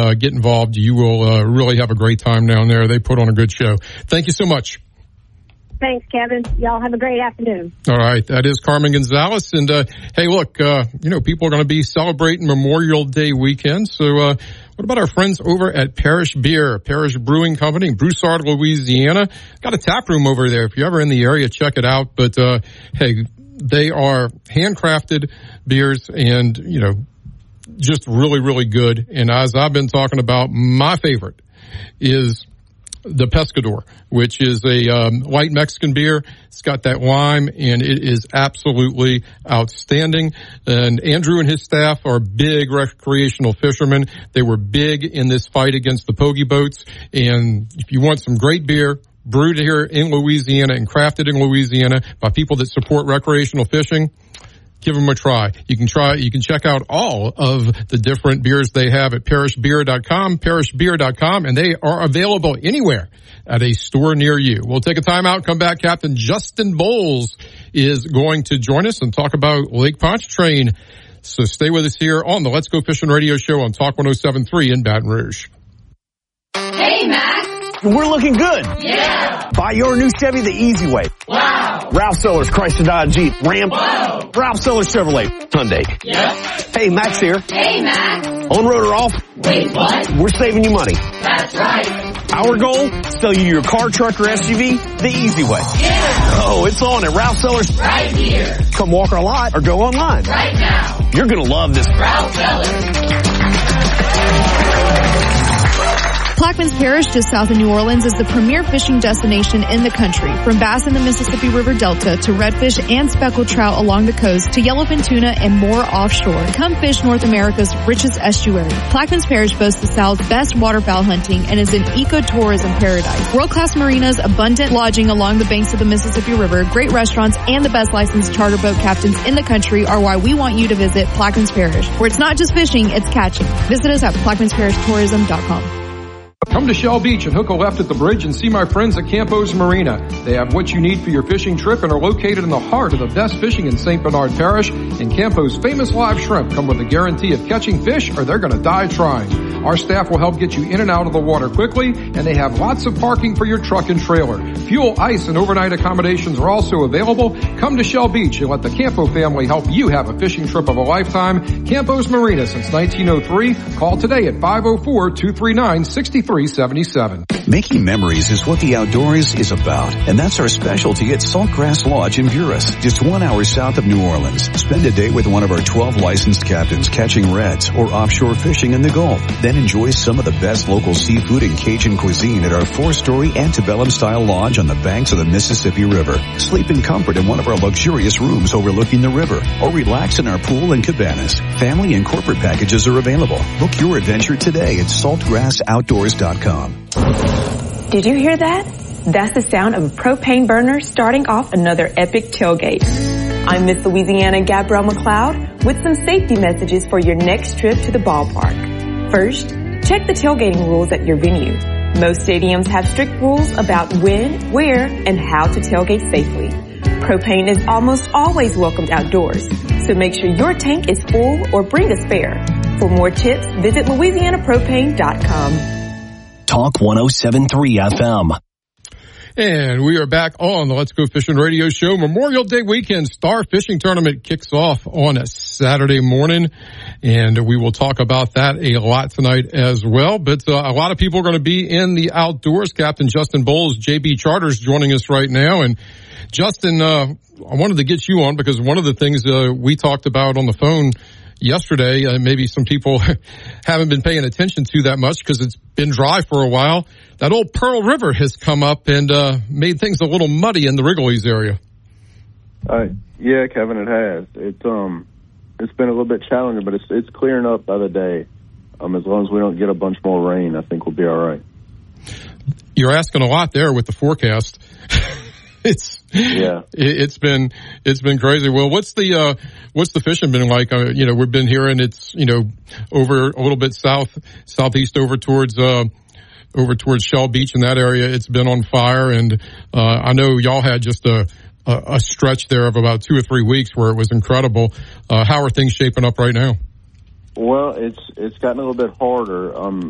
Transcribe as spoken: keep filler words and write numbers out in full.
uh, get involved. You will uh, really have a great time down there. They put on a good show. Thank you so much. Thanks, Kevin. Y'all have a great afternoon. All right. That is Carmen Gonzalez. And, uh, hey, look, uh, you know, people are going to be celebrating Memorial Day weekend. So, uh, what about our friends over at Parish Beer, Parish Brewing Company in Broussard, Louisiana? Got a tap room over there. If you're ever in the area, check it out. But, uh, hey, they are handcrafted beers and, you know, just really, really good. And as I've been talking about, my favorite is the Pescador, which is a um, light Mexican beer. It's got that lime, and it is absolutely outstanding. And Andrew and his staff are big recreational fishermen. They were big in this fight against the pogie boats. And if you want some great beer, brewed here in Louisiana and crafted in Louisiana by people that support recreational fishing, give them a try. You can try, you can check out all of the different beers they have at parish beer dot com, parish beer dot com, and they are available anywhere at a store near you. We'll take a time out, come back. Captain Justin Bowles is going to join us and talk about Lake Pontchartrain. So stay with us here on the Let's Go Fishing Radio Show on Talk one oh seven point three in Baton Rouge. Hey, Mac. We're looking good. Yeah. Buy your new Chevy the easy way. Wow. Ralph Sellers, Chrysler Dodge Jeep, Ram. Whoa. Ralph Sellers Chevrolet, Hyundai. Yep. Hey, Max here. Hey, Mac. On road or off? Wait, what? We're saving you money. That's right. Our goal? Sell you your car, truck, or S U V the easy way. Yeah. Oh, it's on at Ralph Sellers. Right here. Come walk our lot or go online. Right now. You're going to love this. Ralph Sellers. Plaquemines Parish, just south of New Orleans, is the premier fishing destination in the country. From bass in the Mississippi River Delta to redfish and speckled trout along the coast to yellowfin tuna and more offshore. Come fish North America's richest estuary. Plaquemines Parish boasts the South's best waterfowl hunting and is an ecotourism paradise. World-class marinas, abundant lodging along the banks of the Mississippi River, great restaurants, and the best licensed charter boat captains in the country are why we want you to visit Plaquemines Parish, where it's not just fishing, it's catching. Visit us at plaquemines parish tourism dot com. Come to Shell Beach and hook a left at the bridge and see my friends at Campos Marina. They have what you need for your fishing trip and are located in the heart of the best fishing in Saint Bernard Parish. And Campos' famous live shrimp come with a guarantee of catching fish or they're going to die trying. Our staff will help get you in and out of the water quickly, and they have lots of parking for your truck and trailer. Fuel, ice, and overnight accommodations are also available. Come to Shell Beach and let the Campo family help you have a fishing trip of a lifetime. Campos Marina since nineteen oh three. Call today at five oh four, two three nine, six three seven seven. Making memories is what the outdoors is about, and that's our specialty at Saltgrass Lodge in Buras, just one hour south of New Orleans. Spend a day with one of our twelve licensed captains catching reds or offshore fishing in the Gulf. Then enjoy some of the best local seafood and Cajun cuisine at our four-story antebellum-style lodge on the banks of the Mississippi River. Sleep in comfort in one of our luxurious rooms overlooking the river, or relax in our pool and cabanas. Family and corporate packages are available. Book your adventure today at saltgrass outdoors dot com. Did you hear that? That's the sound of a propane burner starting off another epic tailgate. I'm Miss Louisiana Gabrielle McLeod with some safety messages for your next trip to the ballpark. First, check the tailgating rules at your venue. Most stadiums have strict rules about when, where, and how to tailgate safely. Propane is almost always welcomed outdoors, so make sure your tank is full or bring a spare. For more tips, visit louisiana propane dot com. Talk one oh seven point three F M. And we are back on the Let's Go Fishing Radio Show. Memorial Day weekend Star Fishing Tournament kicks off on a Saturday morning, and we will talk about that a lot tonight as well. But uh, a lot of people are going to be in the outdoors. Captain Justin Bowles, J B Charters, joining us right now. And Justin, uh, I wanted to get you on because one of the things uh, we talked about on the phone yesterday, uh, maybe some people haven't been paying attention to that much because it's been dry for a while. That old Pearl River has come up and uh, made things a little muddy in the Wrigley's area. Uh, yeah, Kevin, it has. It's um, it's been a little bit challenging, but it's it's clearing up by the day. Um, as long as we don't get a bunch more rain, I think we'll be all right. You're asking a lot there with the forecast. It's yeah. It, it's been it's been crazy. Well, what's the uh, what's the fishing been like? Uh, you know, we've been hearing it's you know over a little bit south southeast over towards uh, over towards Shell Beach in that area. It's been on fire, and uh, I know y'all had just a, a a stretch there of about two or three weeks where it was incredible. Uh, how are things shaping up right now? Well, it's it's gotten a little bit harder. Um,